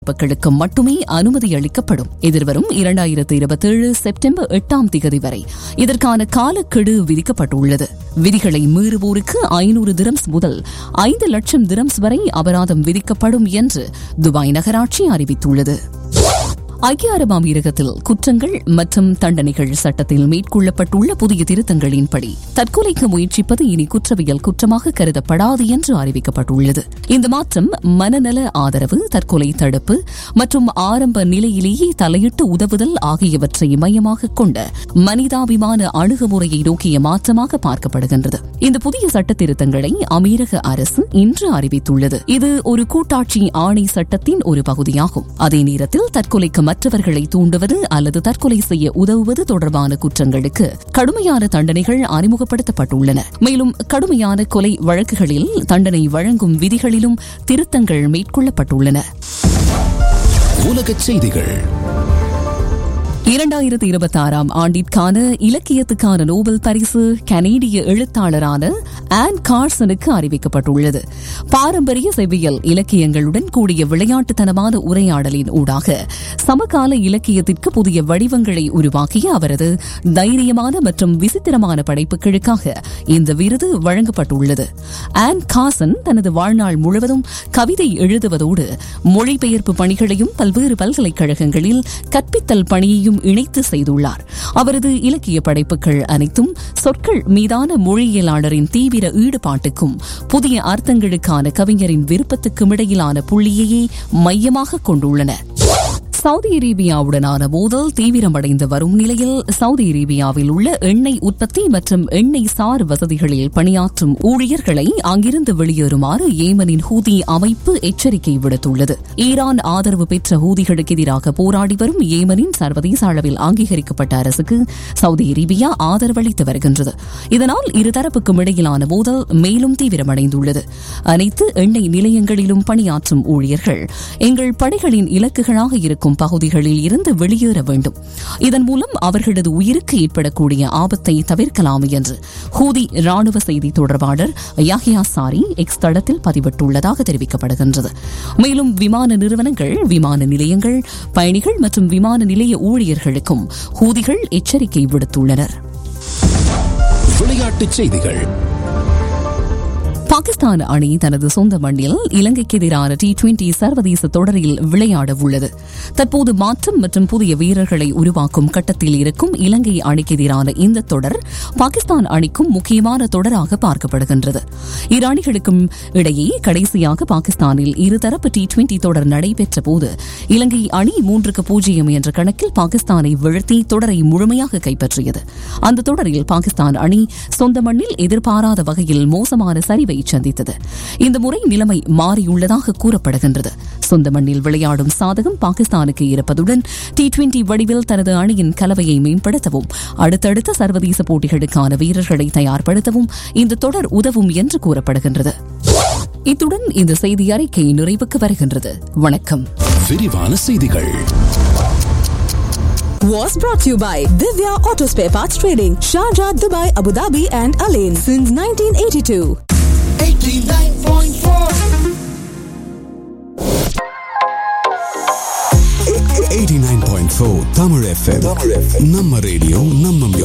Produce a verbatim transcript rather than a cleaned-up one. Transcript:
மக்களுக்கு மட்டுமே அனுமதி அளிக்கப்படும். எதிர்வரும் இரண்டாயிரத்து இருபத்தி ஏழு செப்டம்பர் எட்டாம் திகதி வரை இதற்கான காலக்கெடு விதிக்கப்பட்டுள்ளது. விதிகளை மீறுவோருக்கு ஐநூறு திரம்ஸ் முதல் ஐந்து லட்சம் திரம்ஸ் வரை அபராதம் விதிக்கப்படும் என்று துபாய் நகராட்சி அறிவித்துள்ளது. ஐக்கிய அரபு அமீரகத்தில் குற்றங்கள் மற்றும் தண்டனைகள் சட்டத்தில் மேற்கொள்ளப்பட்டுள்ள புதிய திருத்தங்களின்படி தற்கொலைக்கு முயற்சிப்பது இனி குற்றவியல் குற்றமாக கருதப்படாது என்று அறிவிக்கப்பட்டுள்ளது. இந்த மாற்றம் மனநல ஆதரவு, தற்கொலை தடுப்பு மற்றும் ஆரம்ப நிலையிலேயே தலையிட்டு உதவுதல் ஆகியவற்றை மையமாக கொண்ட மனிதாபிமான அணுகுமுறையை நோக்கிய மாற்றமாக பார்க்கப்படுகின்றது. இந்த புதிய சட்ட திருத்தங்களை அமீரக அரசு இன்று அறிவித்துள்ளது. இது ஒரு கூட்டாட்சி ஆணை சட்டத்தின் ஒரு பகுதியாகும். அதே நேரத்தில் தற்கொலைக்கு மற்றவர்களை தூண்டுவது அல்லது தற்கொலை செய்ய உதவுவது தொடர்பான குற்றங்களுக்கு கடுமையான தண்டனைகள் அறிமுகப்படுத்தப்பட்டுள்ளன. மேலும் கடுமையான கொலை வழக்குகளில் தண்டனை வழங்கும் விதிகளிலும் திருத்தங்கள் மேற்கொள்ளப்பட்டுள்ளன. உலகச் செய்திகள். இரண்டாயிரத்தி இருபத்தி ஆறாம் ஆண்டிற்கான இலக்கியத்துக்கான நோபல் பரிசு கனேடிய எழுத்தாளரான ஆன் கார்சனுக்கு அறிவிக்கப்பட்டுள்ளது. பாரம்பரிய செவ்வியல் இலக்கியங்களுடன் கூடிய விளையாட்டுத்தனமான உரையாடலின் ஊடாக சமகால இலக்கியத்திற்கு புதிய வடிவங்களை உருவாக்கிய அவரது தைரியமான மற்றும் விசித்திரமான படைப்புகளுக்காக இந்த விருது வழங்கப்பட்டுள்ளது. ஆன் கார்சன் தனது வாழ்நாள் முழுவதும் கவிதை எழுதுவதோடு மொழிபெயர்ப்பு பணிகளையும் பல்வேறு பல்கலைக்கழகங்களில் கற்பித்தல் பணியையும் இணைத்து செய்துள்ளார். அவரது இலக்கிய படைப்புகள் அனைத்தும் சொற்கள் மீதான மொழியியலாளரின் தீவிர ஈடுபாட்டுக்கும் புதிய அர்த்தங்களுக்கான கவிஞரின் விருப்பத்துக்கும் இடையிலான புள்ளியையே மையமாக கொண்டுள்ளன. சவுதி அரேபியாவுடனான மோதல் தீவிரமடைந்து வரும் நிலையில் சவுதி அரேபியாவில் உள்ள எண்ணெய் உற்பத்தி மற்றும் எண்ணெய் சார் வசதிகளில் பணியாற்றும் ஊழியர்களை அங்கிருந்து வெளியேறுமாறு ஏமனின் ஹூதி அமைப்பு எச்சரிக்கை விடுத்துள்ளது. ஈரான் ஆதரவு பெற்ற ஹூதிகளுக்கு எதிராக போராடி வரும் ஏமனின் சர்வதேச அளவில் அங்கீகரிக்கப்பட்ட அரசுக்கு சவுதி அரேபியா ஆதரவளித்து வருகின்றது. இதனால் இருதரப்புக்கும் இடையிலான மோதல் மேலும் தீவிரமடைந்துள்ளது. அனைத்து எண்ணெய் நிலையங்களிலும் பணியாற்றும் ஊழியர்கள் எங்கள் படைகளின் இலக்குகளாக இருக்கும் பகுதிகளில் இருந்து வெளியேற வேண்டும். இதன் மூலம் அவர்களது உயிருக்கு ஏற்படக்கூடிய ஆபத்தை தவிர்க்கலாம் என்று ஹூதி ராணுவ செய்தி தொடர்பாளர் யாஹியா சாரி எக்ஸ் தளத்தில் பதிவிட்டுள்ளதாக தெரிவிக்கப்படுகின்றது. மேலும் விமான நிறுவனங்கள், விமான நிலையங்கள், பயணிகள் மற்றும் விமான நிலைய ஊழியர்களுக்கும் ஹூதிகள் எச்சரிக்கை விடுத்துள்ளனர். விளையாட்டுச் செய்திகள். பாகிஸ்தான் அணி தனது சொந்த மண்ணில் இலங்கைக்கு எதிரான டி டுவெண்டி சர்வதேச தொடரில் விளையாட உள்ளது. தற்போது மாற்றம் மற்றும் புதிய வீரர்களை உருவாக்கும் கட்டத்தில் இருக்கும் இலங்கை அணிக்கு எதிரான இந்த தொடர் பாகிஸ்தான் அணிக்கும் முக்கியமான தொடராக பார்க்கப்படுகின்றது. இரு அணிகளுக்கும் இடையே கடைசியாக பாகிஸ்தானில் இருதரப்பு டி டுவெண்டி தொடர் நடைபெற்ற போது இலங்கை அணி மூன்றுக்கு பூஜ்ஜியம் என்ற கணக்கில் பாகிஸ்தானை வீழ்த்தி தொடரை முழுமையாக கைப்பற்றியது. அந்த தொடரில் பாகிஸ்தான் அணி சொந்த மண்ணில் எதிர்பாராத வகையில் மோசமான சரிவை சந்தித்தது. இந்த முறை நிலைமை மாறியுள்ளதாக கூறப்படுகின்றது. சொந்த மண்ணில் விளையாடும் சாதகம் பாகிஸ்தானுக்கு இருப்பதுடன் டி டுவெண்டி வடிவில் தனது அணியின் கலவையை மேம்படுத்தவும் அடுத்தடுத்த சர்வதேச போட்டிகளுக்கான வீரர்களை தயார்படுத்தவும் இந்த தொடர் உதவும் என்று கூறப்படுகின்றது. இத்துடன் இந்த செய்தி அறிக்கை நிறைவுக்கு வருகின்றது. வணக்கம். விரிவான செய்திகள். Was brought to you by Divya Auto Spare Parts Trading, Sharjah, Dubai, Abu Dhabi and Alain since nineteen eighty-two. eighty-nine point four eighty-nine point four Tamil F M. நம்ம ரேடியோ நம்ம